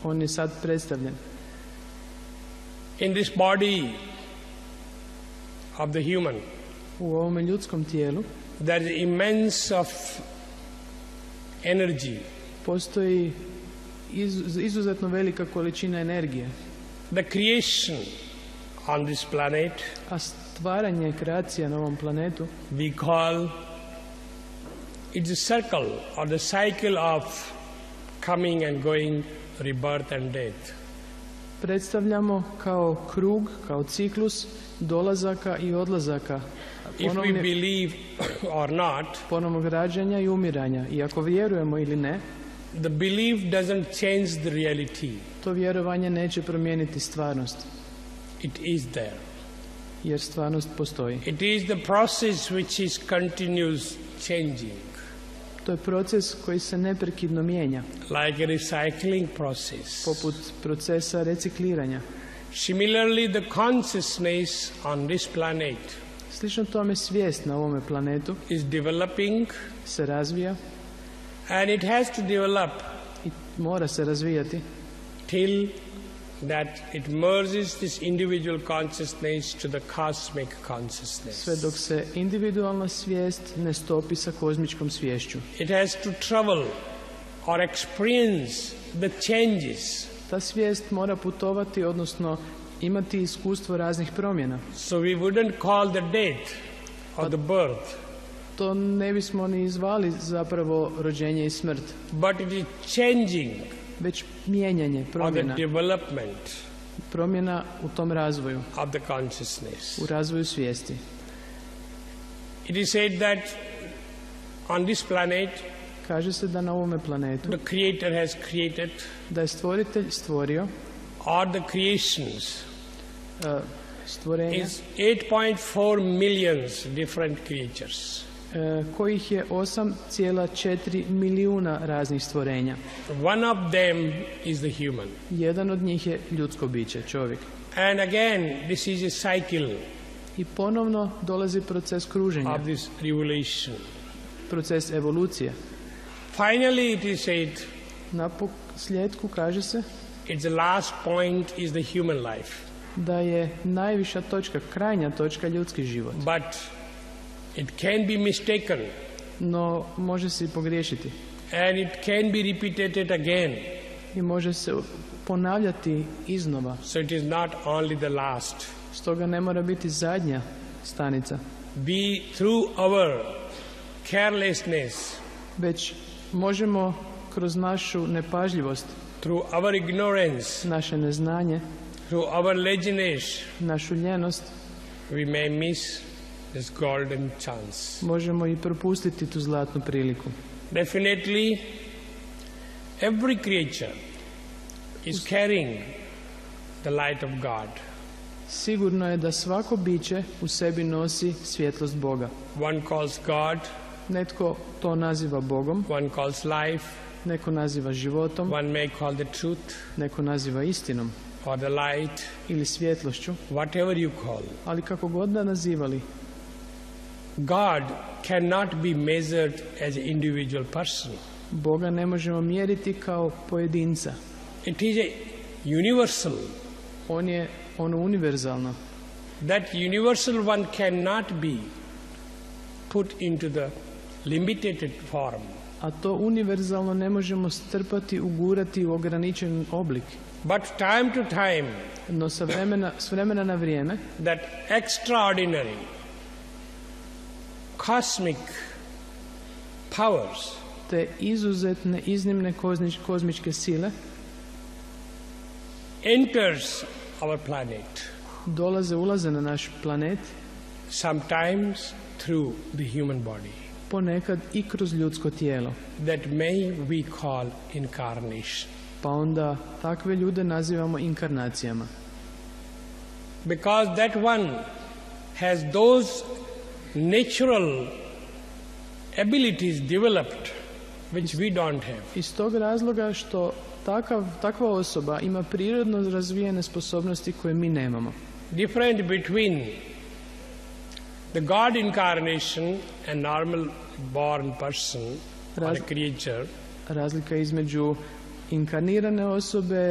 On je sad predstavljen. In this body of the human, U ovome ljudskom tijelu there is immense of energy. postoji izuzetno velika količina energije. The creation on this planet, A stvaranje, kreacija na ovom planetu, we call it's a circle or the cycle of coming and going, rebirth and death. predstavljamo kao krug, kao ciklus dolazaka i odlazaka, If we believe or not, ponovnog rađanja i umiranja. I ako vjerujemo ili ne, the belief doesn't change the reality. to vjerovanje neće promijeniti stvarnost, It is there. jer stvarnost postoji. It is the process which is continuous changing, To je proces koji se neprekidno mijenja, like a recycling process. poput procesa recikliranja. Similarly, the consciousness on this planet Slično tome svijest na ovome planetu is developing, se razvija and it has to develop i mora se razvijati till that it merges this individual consciousness to the cosmic consciousness. sve dok se individualna svijest ne stopi sa kozmičkom sviješću. It has to travel or experience the changes. Ta svijest mora putovati, odnosno imati iskustvo raznih promjena. So we wouldn't call the death or the birth, To ne bismo ni zvali zapravo rođenje i smrt, but it is changing već mijenjanje, or the promjena. development Promjena u tom razvoju, of the consciousness. u razvoju svijesti. It is said that on this planet, Kaže se da na ovome planetu, the Creator has created, da je stvoritelj stvorio or the creations, stvorenja is 8.4 millions different creatures. kojih je 8,4 milijuna raznih stvorenja. One of them is the human. Jedan od njih je ljudsko biće, čovjek. And again, this is a cycle I ponovno dolazi proces kruženja, of this revolution. proces evolucije. Finally, it is said, Na posljedku kaže se it's the last point is the human life. da je najviša točka, krajnja točka ljudski život. But it can be mistaken No može se i pogriješiti and it can be repeated again. i može se ponavljati iznova. So it is not only the last. Stoga ne mora biti zadnja stanica, We, through our carelessness, već možemo kroz našu nepažljivost, through our ignorance, naše neznanje, through our laziness, našu ljenost, we may miss this golden chance. možemo i propustiti tu zlatnu priliku. Definitely, every creature is carrying the light of God. Sigurno je da svako biće u sebi nosi svjetlost Boga. One calls God, Netko to naziva Bogom, one calls life, neko naziva životom, one may call the truth neko naziva istinom or the light, ili svjetlošću, whatever you call. ali kako god da nazivali, God cannot be measured as an individual person. Boga ne možemo mjeriti kao pojedinca. It is a universal. On je ono univerzalno. That universal one cannot be put into the limited form. A to univerzalno ne možemo strpati, ugurati u ograničen oblik. But time to time, No s vremena na vrijeme, that extraordinary cosmic powers te izuzetne, iznimne kozmičke sile enters our planet, ulaze na naš planet, sometimes through the human body. ponekad i kroz ljudsko tijelo. That may we call incarnation. Pa onda takve ljude nazivamo inkarnacijama. Because that one has those natural abilities developed which we don't have. Iz tog razloga što takva osoba ima prirodno razvijene sposobnosti koje mi nemamo. Different between the God incarnation and normal born person or a creature. Razlika između inkarnirane osobe